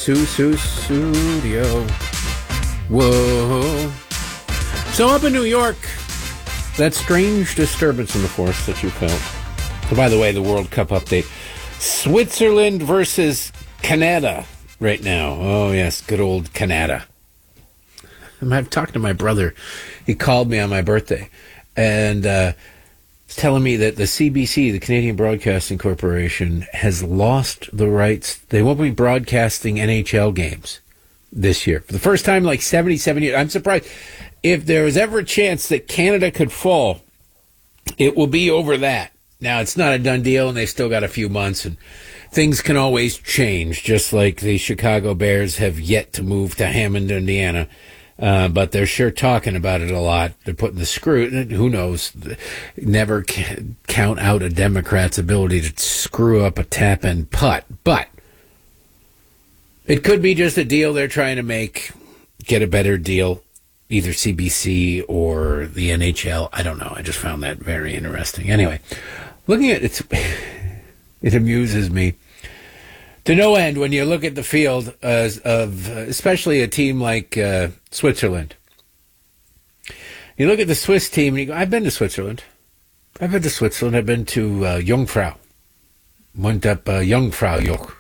Studio. Whoa. So up in New York, that strange disturbance in the forest that you felt. Oh, by the way, the World Cup update. Switzerland versus Canada right now. Oh, yes, good old Canada. I've talked to my brother. He called me on my birthday and he's telling me that the CBC, the Canadian Broadcasting Corporation, has lost the rights. They won't be broadcasting NHL games this year. For the first time in like 77 years. I'm surprised. If there was ever a chance that Canada could fall, it will be over that. Now, it's not a done deal, and they still got a few months, and things can always change, just like the Chicago Bears have yet to move to Hammond, Indiana. But they're sure talking about it a lot. They're putting the screw, who knows, never count out a Democrat's ability to screw up a tap-in putt. But it could be just a deal they're trying to make, get a better deal, either CBC or the NHL. I don't know. I just found that very interesting. Anyway, looking at it, it amuses me to no end when you look at the field of especially a team like Switzerland. You look at the Swiss team and you go, I've been to Switzerland. I've been to Jungfrau. Went up Jungfraujoch.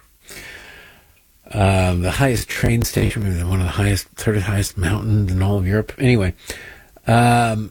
The highest train station, one of the highest, third highest mountains in all of Europe. Anyway, the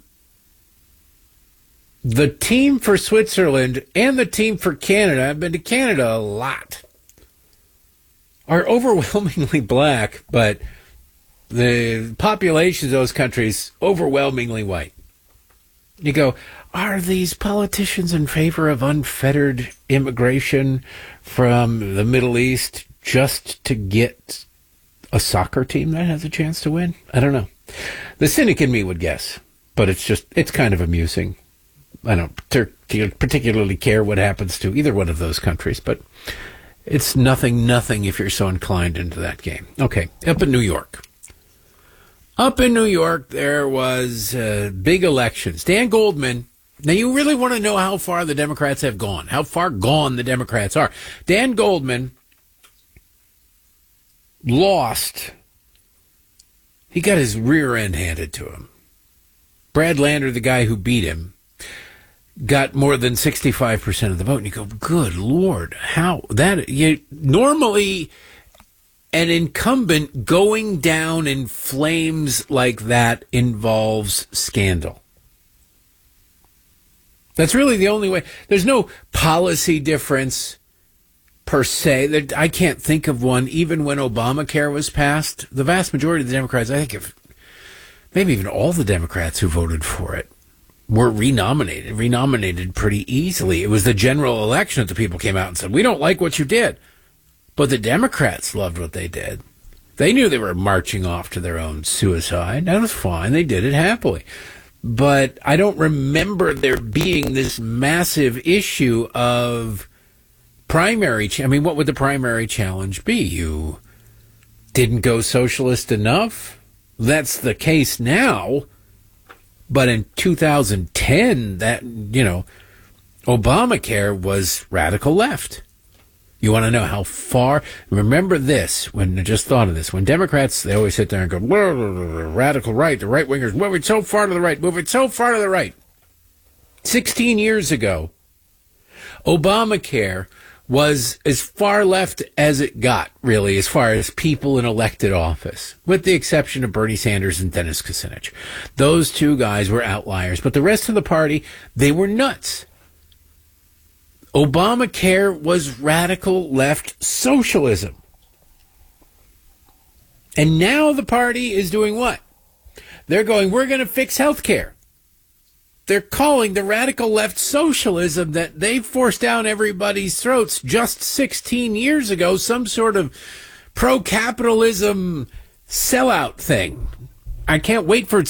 team for Switzerland and the team for Canada, I've been to Canada a lot, are overwhelmingly black, but the population of those countries overwhelmingly white. You go, are these politicians in favor of unfettered immigration from the Middle East just to get a soccer team that has a chance to win? I don't know. The cynic in me would guess, but it's kind of amusing. I don't particularly care what happens to either one of those countries, but it's nothing if you're so inclined into that game. Okay, up in New York. There was big elections. Dan Goldman. Now, you really want to know how far the Democrats have gone, how far gone the Democrats are. Dan Goldman lost. He got his rear end handed to him. Brad Lander, the guy who beat him, got more than 65% of the vote. And you go, good Lord, how that normally an incumbent going down in flames like that involves scandal. That's really the only way. There's no policy difference per se. I can't think of one. Even when Obamacare was passed, the vast majority of the Democrats, I think maybe even all the Democrats who voted for it, were renominated pretty easily. It was the general election that the people came out and said, we don't like what you did. But the Democrats loved what they did. They knew they were marching off to their own suicide. That was fine. They did it happily. But I don't remember there being this massive issue of primary. What would the primary challenge be? You didn't go socialist enough? That's the case now. But in 2010, Obamacare was radical left. You want to know how far? Remember this, I just thought of this. When Democrats, they always sit there and go, radical right, the right-wingers, moving so far to the right. 16 years ago, Obamacare was as far left as it got, really, as far as people in elected office, with the exception of Bernie Sanders and Dennis Kucinich. Those two guys were outliers, but the rest of the party, they were nuts. Obamacare was radical left socialism. And now the party is doing what? They're going, we're going to fix health care. They're calling the radical left socialism that they forced down everybody's throats just 16 years ago some sort of pro-capitalism sellout thing. I can't wait for